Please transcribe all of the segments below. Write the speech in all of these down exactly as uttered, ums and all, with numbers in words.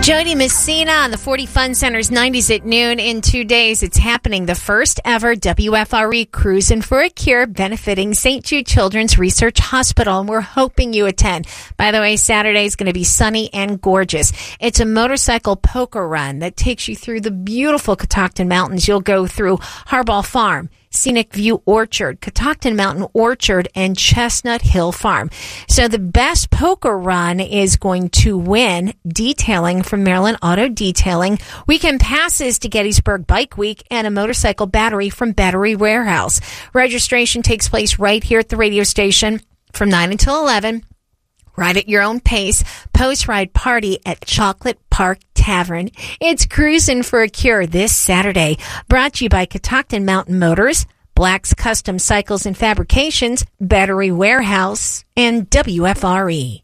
Jody Messina on the forty Fun Center's nineties at noon. In two days, it's happening. The first ever W F R E Cruising for a Cure benefiting Saint Jude Children's Research Hospital, and we're hoping you attend. By the way, Saturday is going to be sunny and gorgeous. It's a motorcycle poker run that takes you through the beautiful Catoctin Mountains. You'll go through Harbaugh Farm, Scenic View Orchard, Catoctin Mountain Orchard, and Chestnut Hill Farm. So the best poker run is going to win detailing from Maryland Auto Detailing, weekend passes to Gettysburg Bike Week, and a motorcycle battery from Battery Warehouse. Registration takes place right here at the radio station from nine until eleven. Ride at your own pace. Post-ride party at Chocolate Park Tavern. It's Cruising for a Cure this Saturday. Brought to you by Catoctin Mountain Motors, Black's Custom Cycles and Fabrications, Battery Warehouse, and W F R E.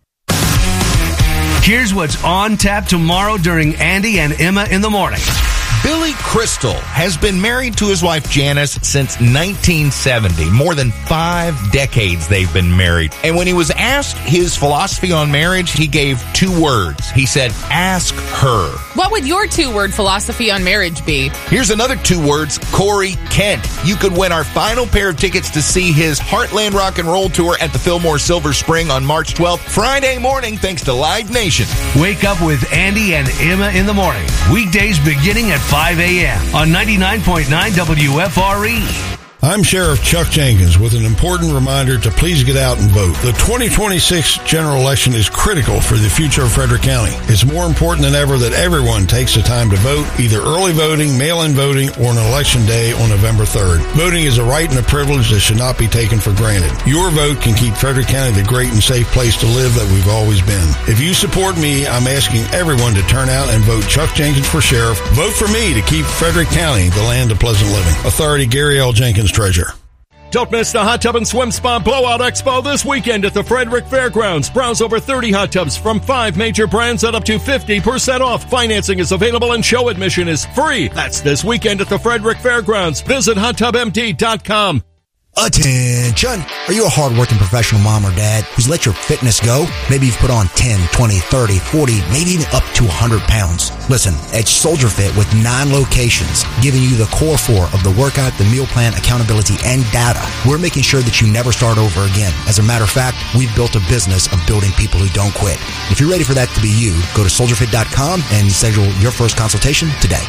Here's what's on tap tomorrow during Andy and Emma in the Morning. Billy Crystal has been married to his wife Janice since nineteen seventy. More than five decades they've been married. And when he was asked his philosophy on marriage, he gave two words. He said, ask her. What would your two-word philosophy on marriage be? Here's another two words, Corey Kent. You could win our final pair of tickets to see his Heartland Rock and Roll Tour at the Fillmore Silver Spring on March twelfth, Friday morning, thanks to Live Nation. Wake up with Andy and Emma in the Morning. Weekdays beginning at five a.m. on ninety-nine point nine W F R E. I'm Sheriff Chuck Jenkins with an important reminder to please get out and vote. The twenty twenty-six general election is critical for the future of Frederick County. It's more important than ever that everyone takes the time to vote, either early voting, mail-in voting, or on election day on November third. Voting is a right and a privilege that should not be taken for granted. Your vote can keep Frederick County the great and safe place to live that we've always been. If you support me, I'm asking everyone to turn out and vote Chuck Jenkins for sheriff. Vote for me to keep Frederick County the land of pleasant living. Authority, Gary L. Jenkins, Treasurer. Don't miss the Hot Tub and Swim Spa Blowout Expo this weekend at the Frederick Fairgrounds. Browse over thirty hot tubs from five major brands at up to fifty percent off. Financing is available and show admission is free. That's this weekend at the Frederick Fairgrounds. Visit hot tub m d dot com. Attention! Are you a hard-working professional mom or dad who's let your fitness go? Maybe you've put on ten, twenty, thirty, forty, maybe even up to one hundred pounds. Listen, at Soldier Fit with nine locations, giving you the core four of the workout, the meal plan, accountability, and data, we're making sure that you never start over again. As a matter of fact, we've built a business of building people who don't quit. If you're ready for that to be you, go to soldier fit dot com and schedule your first consultation today.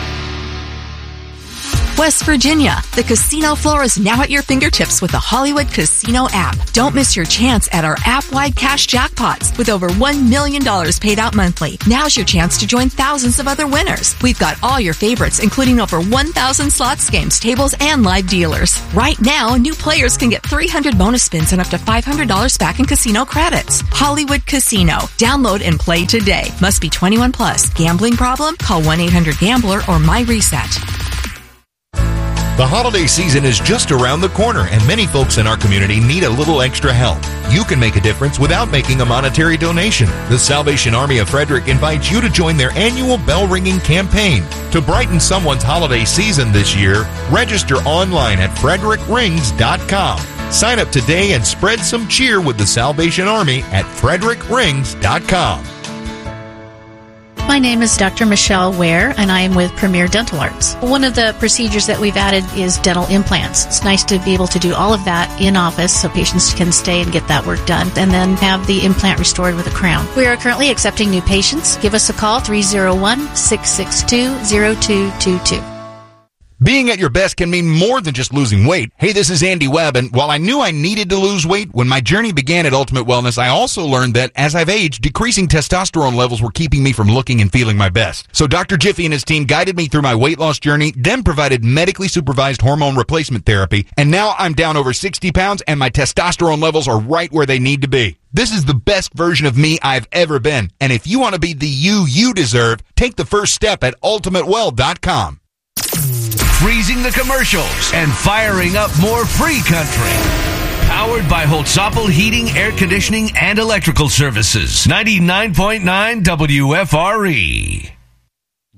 West Virginia, the casino floor is now at your fingertips with the Hollywood Casino app. Don't miss your chance at our app-wide cash jackpots with over one million dollars paid out monthly. Now's your chance to join thousands of other winners. We've got all your favorites, including over one thousand slots, games, tables, and live dealers. Right now, new players can get three hundred bonus spins and up to five hundred dollars back in casino credits. Hollywood Casino. Download and play today. Must be twenty-one plus. Gambling problem? Call one eight hundred gambler or MyReset. The holiday season is just around the corner, and many folks in our community need a little extra help. You can make a difference without making a monetary donation. The Salvation Army of Frederick invites you to join their annual bell ringing campaign. To brighten someone's holiday season this year, register online at frederick rings dot com. Sign up today and spread some cheer with the Salvation Army at frederick rings dot com. My name is Doctor Michelle Ware, and I am with Premier Dental Arts. One of the procedures that we've added is dental implants. It's nice to be able to do all of that in office so patients can stay and get that work done, and then have the implant restored with a crown. We are currently accepting new patients. Give us a call, three oh one, six six two, oh two two two. Being at your best can mean more than just losing weight. Hey, this is Andy Webb, and while I knew I needed to lose weight, when my journey began at Ultimate Wellness, I also learned that as I've aged, decreasing testosterone levels were keeping me from looking and feeling my best. So Doctor Jiffy and his team guided me through my weight loss journey, then provided medically supervised hormone replacement therapy, and now I'm down over sixty pounds and my testosterone levels are right where they need to be. This is the best version of me I've ever been, and if you want to be the you you deserve, take the first step at ultimate well dot com. Freezing the commercials and firing up more free country. Powered by Holtzapfel Heating, Air Conditioning, and Electrical Services. ninety-nine point nine W F R E.